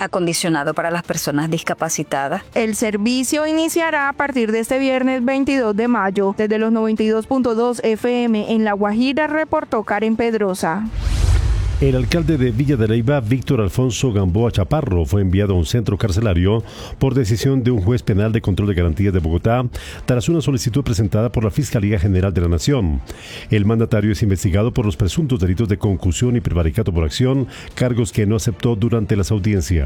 acondicionado para las personas discapacitadas. El servicio iniciará a partir de este viernes 22 de mayo. Desde los 92.2 FM en La Guajira, reportó Karen Pedrosa. El alcalde de Villa de Leyva, Víctor Alfonso Gamboa Chaparro, fue enviado a un centro carcelario por decisión de un juez penal de control de garantías de Bogotá tras una solicitud presentada por la Fiscalía General de la Nación. El mandatario es investigado por los presuntos delitos de concusión y prevaricato por acción, cargos que no aceptó durante las audiencias.